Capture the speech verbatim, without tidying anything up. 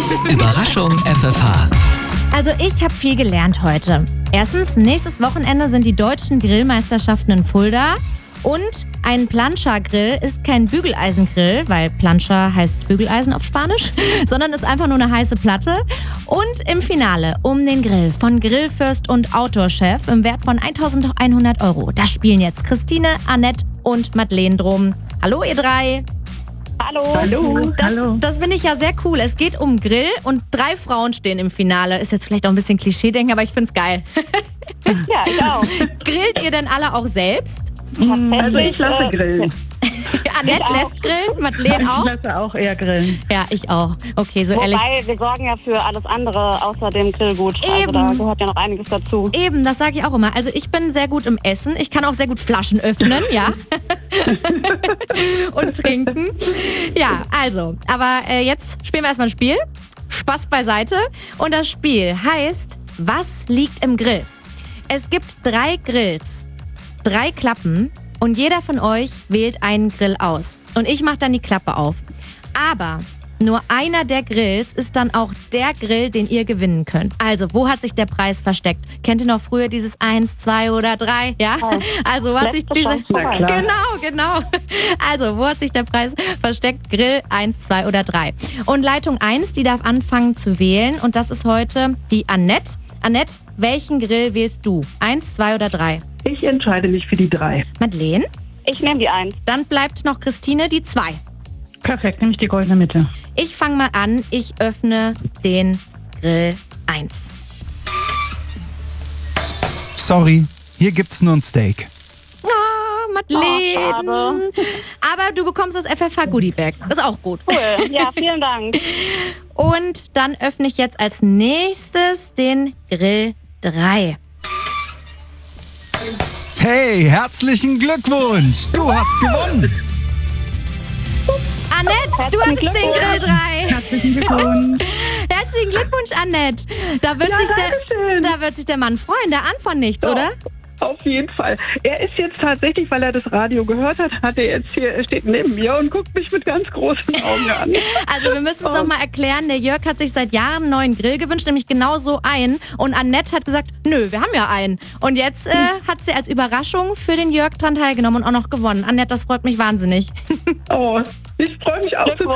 Überraschung F F H. Also ich habe viel gelernt heute. Erstens, nächstes Wochenende sind die deutschen Grillmeisterschaften in Fulda. Und ein Plancha-Grill ist kein Bügeleisengrill, weil Plancha heißt Bügeleisen auf Spanisch, sondern ist einfach nur eine heiße Platte. Und im Finale um den Grill von Grillfürst und Outdoor-Chef im Wert von eintausendeinhundert Euro. Da spielen jetzt Christine, Annette und Madeleine drum. Hallo ihr drei. Hallo. Hallo. Das, Hallo. das finde ich ja sehr cool. Es geht um Grill und drei Frauen stehen im Finale. Ist jetzt vielleicht auch ein bisschen Klischee-denken, aber ich finde es geil. Ja, ich auch. Grillt ihr denn alle auch selbst? Also ich lasse äh, grillen. Annette Ich auch. lässt grillen, Madeleine auch? Ich lasse auch eher grillen. Ja, ich auch. Okay, so ehrlich. Wobei, wir sorgen ja für alles andere außer dem Grillgut. Eben. Also da gehört ja noch einiges dazu. Eben, das sage ich auch immer. Also ich bin sehr gut im Essen. Ich kann auch sehr gut Flaschen öffnen, ja. Und trinken. Ja, also. Aber äh, jetzt spielen wir erstmal ein Spiel. Spaß beiseite. Und das Spiel heißt, was liegt im Grill? Es gibt drei Grills, drei Klappen und jeder von euch wählt einen Grill aus. Und ich mache dann die Klappe auf. Aber nur einer der Grills ist dann auch der Grill, den ihr gewinnen könnt. Also, wo hat sich der Preis versteckt? Kennt ihr noch früher dieses eins, zwei oder drei? Ja? Also, wo hat sich Letzte diese... Chance vorbei. Na klar. Genau, genau. Also, wo hat sich der Preis versteckt? Grill eins, zwei oder drei. Und Leitung eins, die darf anfangen zu wählen. Und das ist heute die Annette. Annette, welchen Grill wählst du? eins, zwei oder drei? Ich entscheide mich für die drei. Madeleine? Ich nehme die eins. Dann bleibt noch Christine, die zwei. Perfekt, nehme ich die goldene Mitte. Ich fange mal an. Ich öffne den Grill eins. Sorry, hier gibt's nur ein Steak. Ah, Madeleine. Oh, schade. Aber du bekommst das F F H Goodie Bag. Das ist auch gut. Cool. Ja, vielen Dank. Und dann öffne ich jetzt als nächstes den Grill drei. Hey, herzlichen Glückwunsch! Du hast gewonnen! Annette, du hattest den Glückwunsch. Grill drei. Herzlichen Glückwunsch. Herzlichen Glückwunsch, Annette. Da wird, Ja, sich, der, dankeschön. da wird sich der Mann freuen. Der ahnt von nichts, oder? Auf jeden Fall. Er ist jetzt tatsächlich, weil er das Radio gehört hat, hat er jetzt hier, er steht neben mir und guckt mich mit ganz großen Augen an. Also wir müssen es noch mal erklären. Der Jörg hat sich seit Jahren einen neuen Grill gewünscht, nämlich genau so einen. Und Annette hat gesagt, nö, wir haben ja einen. Und jetzt äh, hat sie als Überraschung für den Jörg dran teilgenommen und auch noch gewonnen. Annette, das freut mich wahnsinnig. Oh, ich freue mich auch.